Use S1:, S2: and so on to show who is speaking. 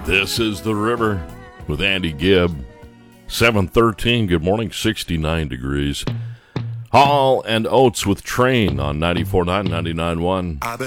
S1: This is The River with Andy Gibb. 7:13, good morning, 69 degrees. Hall and Oates with Train on 94.9, 99.1.